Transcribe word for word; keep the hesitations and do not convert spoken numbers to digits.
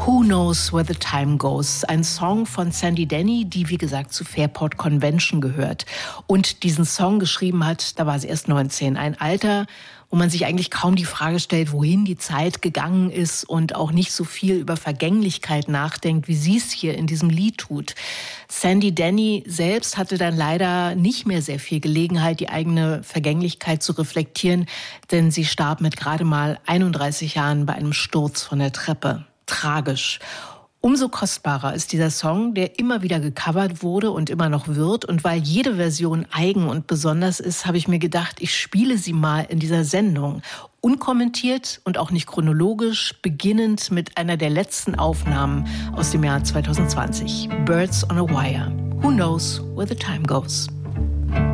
Who Knows Where the Time Goes? Ein Song von Sandy Denny, die wie gesagt zu Fairport Convention gehört. Und diesen Song geschrieben hat, da war sie erst neunzehn. Ein Alter, wo man sich eigentlich kaum die Frage stellt, wohin die Zeit gegangen ist und auch nicht so viel über Vergänglichkeit nachdenkt, wie sie es hier in diesem Lied tut. Sandy Denny selbst hatte dann leider nicht mehr sehr viel Gelegenheit, die eigene Vergänglichkeit zu reflektieren, denn sie starb mit gerade mal einunddreißig Jahren bei einem Sturz von der Treppe. Tragisch. Umso kostbarer ist dieser Song, der immer wieder gecovert wurde und immer noch wird. Und weil jede Version eigen und besonders ist, habe ich mir gedacht, ich spiele sie mal in dieser Sendung. Unkommentiert und auch nicht chronologisch, beginnend mit einer der letzten Aufnahmen aus dem Jahr zwanzig zwanzig. Birds on a Wire. Who knows where the time goes?